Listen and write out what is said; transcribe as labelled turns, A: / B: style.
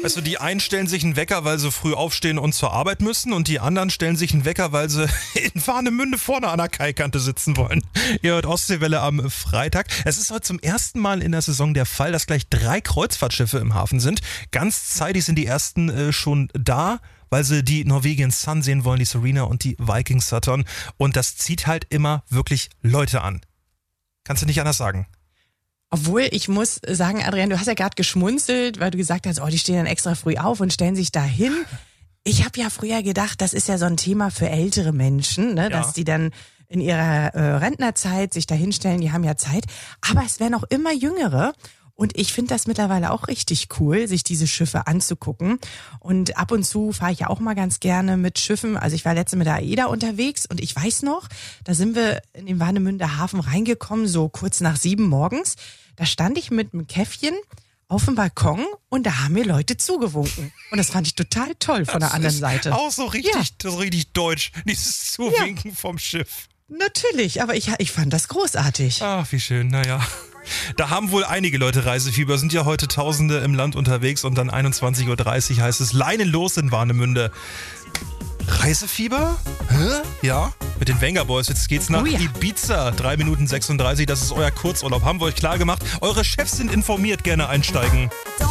A: Weißt du, die einen stellen sich einen Wecker, weil sie früh aufstehen und zur Arbeit müssen und die anderen stellen sich einen Wecker, weil sie in Warnemünde vorne an der Kaikante sitzen wollen. Ihr hört Ostseewelle am Freitag. Es ist heute zum ersten Mal in der Saison der Fall, dass gleich 3 Kreuzfahrtschiffe im Hafen sind. Ganz zeitig sind die ersten schon da, weil sie die Norwegian Sun sehen wollen, die Serena und die Viking Saturn. Und das zieht halt immer wirklich Leute an. Kannst du nicht anders sagen.
B: Obwohl, ich muss sagen, Adrian, du hast ja gerade geschmunzelt, weil du gesagt hast, die stehen dann extra früh auf und stellen sich da hin. Ich habe ja früher gedacht, das ist ja so ein Thema für ältere Menschen, ne, dass die dann in ihrer Rentnerzeit sich da hinstellen, die haben ja Zeit. Aber es werden auch immer Jüngere. Und ich finde das mittlerweile auch richtig cool, sich diese Schiffe anzugucken. Und ab und zu fahre ich ja auch mal ganz gerne mit Schiffen. Also ich war letztens mit der AIDA unterwegs und ich weiß noch, da sind wir in den Warnemünder Hafen reingekommen, so kurz nach 7 morgens. Da stand ich mit einem Käffchen auf dem Balkon und da haben mir Leute zugewunken. Und das fand ich total toll von der anderen Seite.
A: Auch so richtig, so richtig deutsch, dieses Zuwinken vom Schiff.
B: Natürlich, aber ich fand das großartig.
A: Ach, wie schön, naja. Da haben wohl einige Leute Reisefieber, sind ja heute Tausende im Land unterwegs und dann 21.30 Uhr heißt es Leinen los in Warnemünde. Reisefieber? Hä? Ja? Mit den Wenger Boys, jetzt geht's nach Ibiza. 3 Minuten 36, das ist euer Kurzurlaub. Haben wir euch klar gemacht. Eure Chefs sind informiert, gerne einsteigen.